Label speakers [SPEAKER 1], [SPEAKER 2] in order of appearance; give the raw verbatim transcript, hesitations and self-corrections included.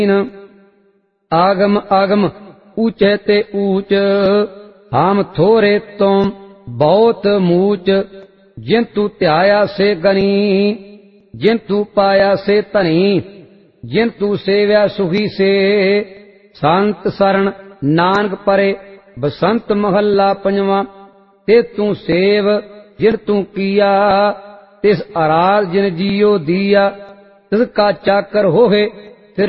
[SPEAKER 1] आगम आगम ऊंचे ते ऊंच, हम थोरे तुम बहुत मूच। जिंतु ध्याया से गनी, जिंतु पाया से धनी, जिंतु सेव्या सुखी से। संत शरण नानक परे बसंत महला पंजवा। ते तू सेव जिन तू किया, तिस आराध जिन जियो दिया। तिसका चाकर होवे